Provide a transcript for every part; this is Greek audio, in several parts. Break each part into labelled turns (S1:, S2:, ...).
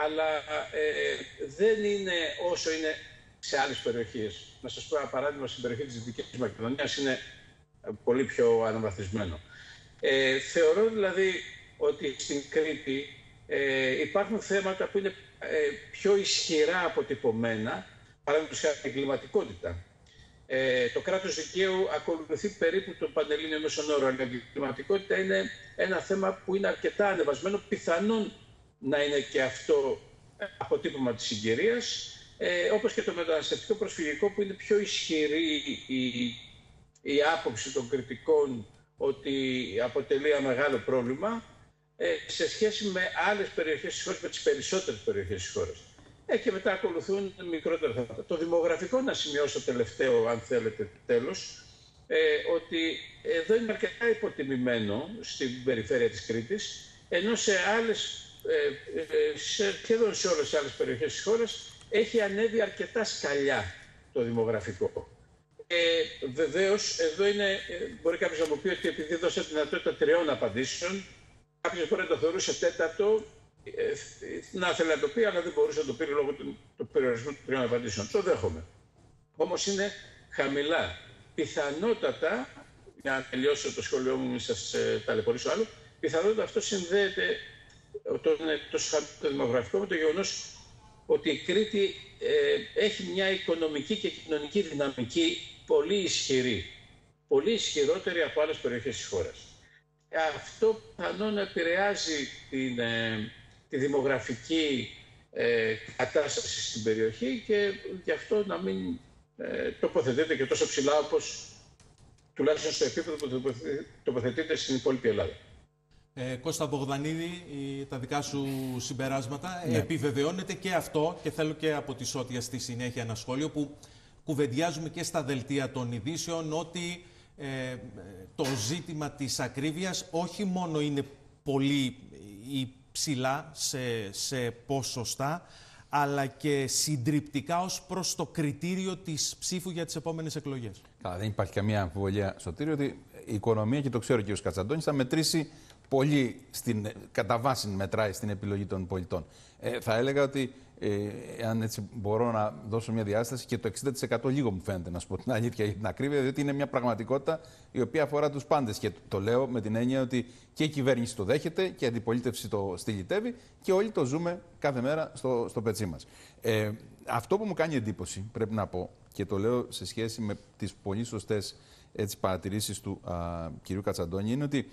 S1: αλλά δεν είναι όσο είναι σε άλλες περιοχές. Να σας πω ένα παράδειγμα, στην περιοχή της Δυτικής Μακεδονίας είναι πολύ πιο αναβαθμισμένο. Θεωρώ δηλαδή ότι στην Κρήτη υπάρχουν θέματα που είναι πιο ισχυρά αποτυπωμένα, παραδείγματος χάρη την κλιματικότητα. Το κράτος δικαίου ακολουθεί περίπου τον πανελλήνιο μέσον όρο, αλλά η κλιματικότητα είναι ένα θέμα που είναι αρκετά ανεβασμένο, πιθανόν να είναι και αυτό αποτύπωμα της συγκυρίας, όπως και το μεταναστευτικό προσφυγικό, που είναι πιο ισχυρή η άποψη των κριτικών ότι αποτελεί ένα μεγάλο πρόβλημα σε σχέση με άλλες περιοχές της χώρας, με τις περισσότερες περιοχές της χώρας. Και μετά ακολουθούν μικρότερα θέματα. Το δημογραφικό, να σημειώσω τελευταίο, αν θέλετε, τέλος, ότι εδώ είναι αρκετά υποτιμημένο στην περιφέρεια της Κρήτης, ενώ σε άλλες, σχεδόν σε όλες τις άλλες περιοχές της χώρας έχει ανέβει αρκετά σκαλιά το δημογραφικό. Βεβαίως, εδώ είναι, μπορεί κάποιος να μου πει ότι επειδή δώσα τη δυνατότητα 3 απαντήσεων, κάποιος μπορεί να το θεωρούσε τέταρτο, να ήθελε να το πει, αλλά δεν μπορούσε να το πει λόγω του περιορισμού των 3 απαντήσεων. Το δέχομαι. Όμως είναι χαμηλά. Πιθανότατα, για να τελειώσω το σχόλιο μου, μην σας ταλαιπωρήσω άλλο, πιθανότατα αυτό συνδέεται, όταν είναι τόσο χαμηλό το δημογραφικό, με το γεγονός ότι η Κρήτη έχει μια οικονομική και κοινωνική δυναμική πολύ ισχυρή. Πολύ ισχυρότερη από άλλες περιοχές της χώρας. Αυτό πιθανόν επηρεάζει τη δημογραφική κατάσταση στην περιοχή και γι' αυτό να μην τοποθετείται και τόσο ψηλά όπως τουλάχιστον στο επίπεδο που τοποθετείται στην υπόλοιπη Ελλάδα.
S2: Κώστα Μπογδανίδη, τα δικά σου συμπεράσματα. Ναι. Επιβεβαιώνεται και αυτό, και θέλω και από τη Σώτια στη συνέχεια ένα σχόλιο, που κουβεντιάζουμε και στα δελτία των ειδήσεων, ότι το ζήτημα της ακρίβειας όχι μόνο είναι πολύ υψηλά σε ποσοστά, αλλά και συντριπτικά ως προς το κριτήριο της ψήφου για τις επόμενες εκλογές.
S3: Καλά, δεν υπάρχει καμία αμφιβολία, Σωτήριο, ότι η οικονομία, και το ξέρω και ο κ. Κατσαντώνης, θα μετρήσει πολύ, κατά βάση μετράει στην επιλογή των πολιτών. Θα έλεγα ότι, αν έτσι μπορώ να δώσω μια διάσταση, και το 60% λίγο μου φαίνεται, να σου πω την αλήθεια, για την ακρίβεια, διότι είναι μια πραγματικότητα η οποία αφορά τους πάντες. Και το λέω με την έννοια ότι και η κυβέρνηση το δέχεται και η αντιπολίτευση το στυλιτεύει και όλοι το ζούμε κάθε μέρα στο πετσί μας. Αυτό που μου κάνει εντύπωση, πρέπει να πω, και το λέω σε σχέση με τις πολύ σωστές παρατηρήσεις του κ. Κατσαντώνη, είναι ότι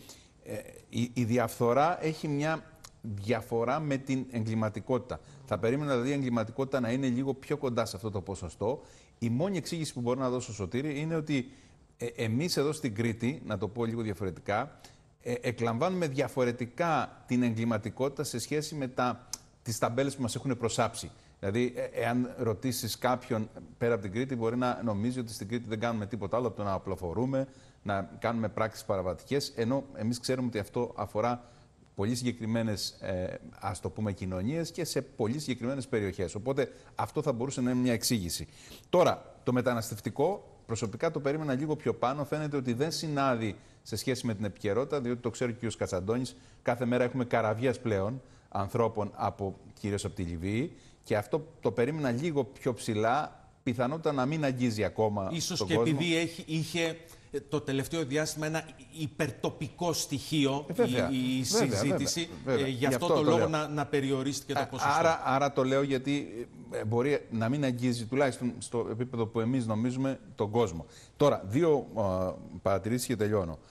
S3: η διαφθορά έχει μια διαφορά με την εγκληματικότητα. Θα περίμενα δηλαδή η εγκληματικότητα να είναι λίγο πιο κοντά σε αυτό το ποσοστό. Η μόνη εξήγηση που μπορώ να δώσω, Σωτήρη, είναι ότι εμείς εδώ στην Κρήτη, να το πω λίγο διαφορετικά, εκλαμβάνουμε διαφορετικά την εγκληματικότητα σε σχέση με τις ταμπέλες που μας έχουν προσάψει. Δηλαδή, εάν ρωτήσεις κάποιον πέρα από την Κρήτη, μπορεί να νομίζει ότι στην Κρήτη δεν κάνουμε τίποτα άλλο από το να απλοφορούμε, να κάνουμε πράξεις παραβατικές, ενώ εμείς ξέρουμε ότι αυτό αφορά πολύ συγκεκριμένες, ας το πούμε, κοινωνίες και σε πολύ συγκεκριμένες περιοχές. Οπότε αυτό θα μπορούσε να είναι μια εξήγηση. Τώρα, το μεταναστευτικό, προσωπικά το περίμενα λίγο πιο πάνω. Φαίνεται ότι δεν συνάδει σε σχέση με την επικαιρότητα, διότι το ξέρει και ο κ. Κατσαντώνης, κάθε μέρα έχουμε καραβιές πλέον ανθρώπων, κυρίως από τη Λιβύη, και αυτό το περίμενα λίγο πιο ψηλά, πιθανότατα να μην αγγίζει ακόμα
S2: ίσως
S3: τον
S2: και
S3: κόσμο.
S2: επειδή είχε το τελευταίο διάστημα ένα υπερτοπικό στοιχείο η συζήτηση, γι' αυτό το λόγο να περιορίστηκε το ποσοστό.
S3: Άρα το λέω γιατί μπορεί να μην αγγίζει, τουλάχιστον στο επίπεδο που εμείς νομίζουμε, τον κόσμο. Τώρα, 2 παρατηρήσεις και τελειώνω.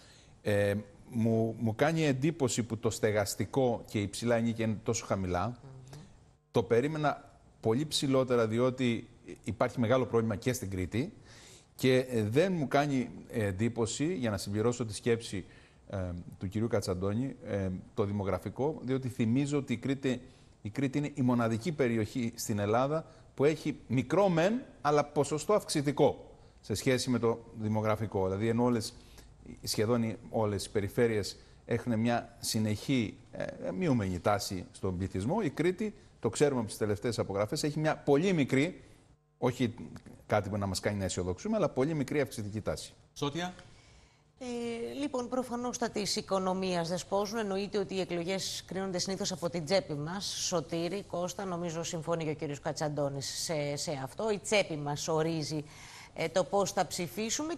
S3: Μου κάνει εντύπωση που το στεγαστικό και η ψηλά ενίκεια είναι τόσο χαμηλά. Το περίμενα πολύ ψηλότερα, διότι υπάρχει μεγάλο πρόβλημα και στην Κρήτη. Και δεν μου κάνει εντύπωση, για να συμπληρώσω τη σκέψη του κυρίου Κατσαντώνη, το δημογραφικό, διότι θυμίζω ότι η Κρήτη είναι η μοναδική περιοχή στην Ελλάδα που έχει μικρό μεν, αλλά ποσοστό αυξητικό σε σχέση με το δημογραφικό. Δηλαδή, ενώ σχεδόν όλες οι περιφέρειες έχουν μια συνεχή μειωμένη τάση στον πληθυσμό, η Κρήτη, το ξέρουμε από τις τελευταίες απογραφές, έχει μια πολύ μικρή, όχι κάτι που να μας κάνει να αισιοδοξούμε, αλλά πολύ μικρή αυξητική τάση.
S2: Σώτια.
S4: Λοιπόν, προφανώς τα της οικονομίας δεσπόζουν. Εννοείται ότι οι εκλογές κρίνονται συνήθως από την τσέπη μας. Σωτήρη, Κώστα, νομίζω συμφωνεί και ο κύριος Κατσαντώνης σε αυτό. Η τσέπη μας ορίζει το πώς θα ψηφίσουμε.